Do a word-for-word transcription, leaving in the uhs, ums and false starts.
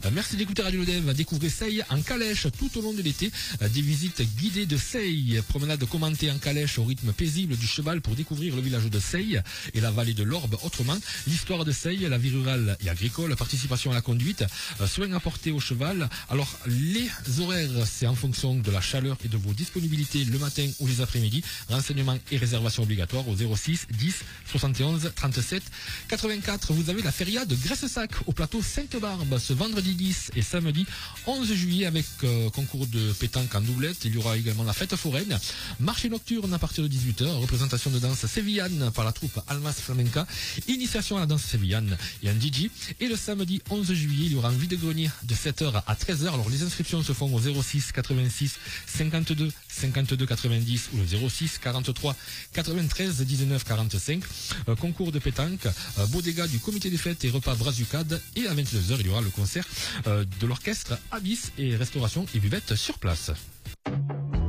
Merci d'écouter Radio Lodev. Découvrez Seille en calèche tout au long de l'été. Des visites guidées de Seille. Promenade commentée en calèche au rythme paisible du cheval pour découvrir le village de Seille et la vallée de l'Orbe. Autrement, l'histoire de Seille, la vie rurale et agricole, participation à la conduite, soins apportés au cheval. Alors, les horaires, c'est en fonction de la chaleur et de vos disponibilités le matin ou les après-midi. Renseignements et réservations obligatoires au zéro six dix soixante et onze trente-sept quatre-vingt-quatre. Vous avez la feria de Graisse-Sac au plateau Sainte-Barbe ce vendredi dix et samedi onze juillet avec euh, concours de pétanque en doublette. Il y aura également la fête foraine, marché nocturne à partir de dix-huit heures, représentation de danse sévillane par la troupe Almas Flamenca, initiation à la danse sévillane et un D J. Et le samedi onze juillet, il y aura un vide-grenier de sept heures à treize heures. Alors les inscriptions se font au zéro six quatre-vingt-six cinquante-deux cinquante-deux quatre-vingt-dix ou le zéro six quarante-trois quatre-vingt-treize dix-neuf quarante-cinq. Euh, concours de pétanque, euh, bodega du comité des fêtes et repas Brazucade. Et à vingt-deux heures, il y aura le concert euh, de l'orchestre Abyss et restauration et buvette sur place.